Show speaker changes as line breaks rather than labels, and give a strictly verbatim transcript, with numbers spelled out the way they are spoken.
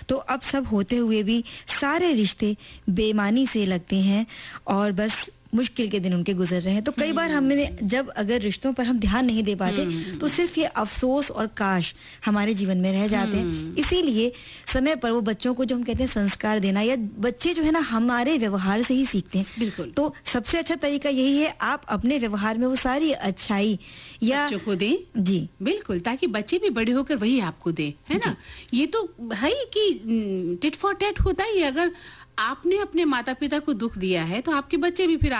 तो अब सब होते हुए भी सारे रिश्ते बेईमानी से लगते हैं और बस मुश्किल के दिन उनके गुजर रहे हैं। तो कई बार हमने जब अगर रिश्तों पर हम ध्यान नहीं दे पाते तो सिर्फ ये अफसोस और काश हमारे जीवन में रह जाते हैं। इसीलिए समय पर वो बच्चों को जो हम कहते हैं संस्कार देना, या बच्चे जो है ना हमारे व्यवहार से ही सीखते हैं।
बिल्कुल।
तो सबसे अच्छा तरीका यही है, आप अपने व्यवहार में वो सारी अच्छाई या
बच्चों को दें।
जी
बिल्कुल, ताकि बच्चे भी बड़े होकर वही आपको दे, है ना। ये तो है ही कि टिट फॉर टैट होता ही है। अगर आपने अपने माता पिता को दुख दिया है तो आपके बच्चे भी फिर